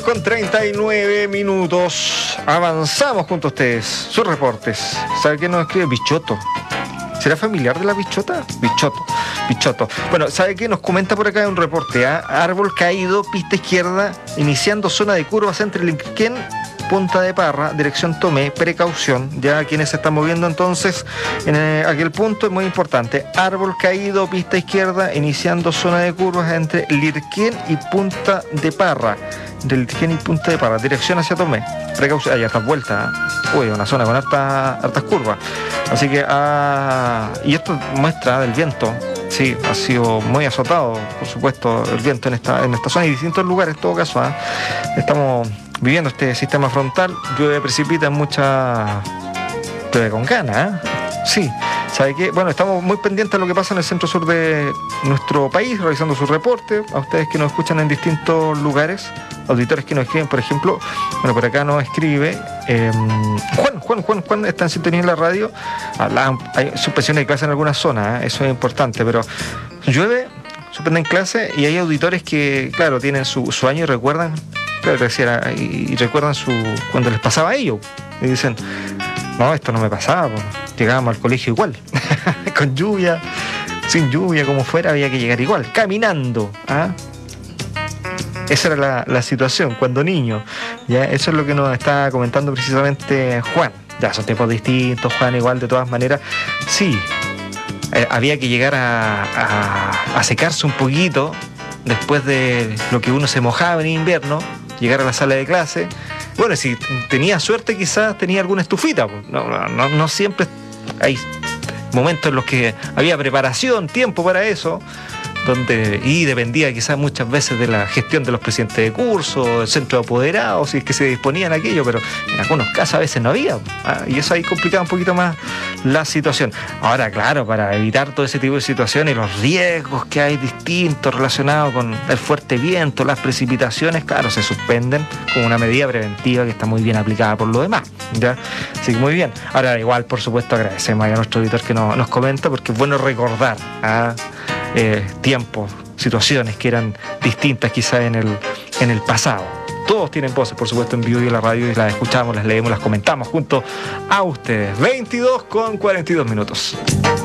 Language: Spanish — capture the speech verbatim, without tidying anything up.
Con treinta y nueve minutos, avanzamos junto a ustedes, sus reportes. ¿Sabe qué nos escribe? Bichoto. ¿Será familiar de la bichota? Bichoto, bichoto. Bueno, ¿sabe qué? Nos comenta por acá un reporte, ¿eh? Árbol caído, pista izquierda, iniciando zona de curvas entre Linquén, Punta de Parra, dirección Tomé, precaución. Ya quienes se están moviendo entonces en eh, aquel punto es muy importante. Árbol caído, pista izquierda, iniciando zona de curvas entre Lirquén y Punta de Parra. Del Lirquén y Punta de Parra, dirección hacia Tomé. Precaución, hay hartas vueltas, ¿eh? Uy, una zona con hartas, hartas curvas. Así que, ah, y esto muestra del viento. Sí, ha sido muy azotado, por supuesto, el viento en esta, en esta zona y distintos lugares, en todo caso, ¿eh? Estamos viviendo este sistema frontal, llueve, precipita en mucha... llueve con ganas, ¿eh? Sí, ¿sabe qué? Bueno, estamos muy pendientes de lo que pasa en el centro sur de nuestro país, realizando su reporte, a ustedes que nos escuchan en distintos lugares, auditores que nos escriben, por ejemplo, bueno, por acá nos escribe eh, Juan, Juan, Juan, Juan está en sintonía en la radio, habla, hay suspensiones de clase en algunas zonas, ¿eh? Eso es importante, pero llueve, suspenden clase y hay auditores que, claro, tienen su, su año y recuerdan, claro, decía, y, y recuerdan su cuando les pasaba a ellos, y dicen, no, esto no me pasaba, pues. Llegábamos al colegio igual, con lluvia, sin lluvia, como fuera, había que llegar igual, caminando, ¿ah? Esa era la, la situación cuando niño, ¿ya? Eso es lo que nos está comentando precisamente Juan. Ya son tiempos distintos, Juan, igual de todas maneras. Sí, eh, había que llegar a, a, a secarse un poquito después de lo que uno se mojaba en invierno, llegar a la sala de clase. Bueno, si tenía suerte quizás tenía alguna estufita. No, no, no siempre hay momentos en los que había preparación, tiempo para eso. Donde, y dependía quizás muchas veces de la gestión de los presidentes de curso, del centro de apoderados, si es que se disponían aquello, pero en algunos casos a veces no había, ¿ah? Y eso ahí complicaba un poquito más la situación. Ahora, claro, para evitar todo ese tipo de situaciones y los riesgos que hay distintos relacionados con el fuerte viento, las precipitaciones, claro, se suspenden como una medida preventiva que está muy bien aplicada por lo demás, ¿ya? Así que muy bien. Ahora, igual, por supuesto, agradecemos a nuestro editor que nos, nos comenta, porque es bueno recordar, ¿ah? Eh, tiempos, situaciones que eran distintas quizás en el, en el pasado. Todos tienen voces, por supuesto, en vivo y en la radio, y las escuchamos, las leemos, las comentamos junto a ustedes. veintidós con cuarenta y dos minutos.